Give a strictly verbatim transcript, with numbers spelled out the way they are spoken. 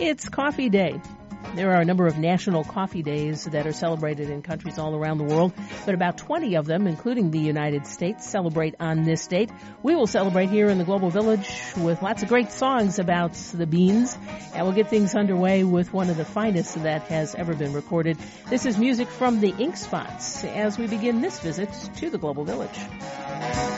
it's Coffee Day. There are a number of national coffee days that are celebrated in countries all around the world, but about twenty of them, including the United States, celebrate on this date. We will celebrate here in the Global Village with lots of great songs about the beans, and we'll get things underway with one of the finest that has ever been recorded. This is music from the Ink Spots as we begin this visit to the Global Village.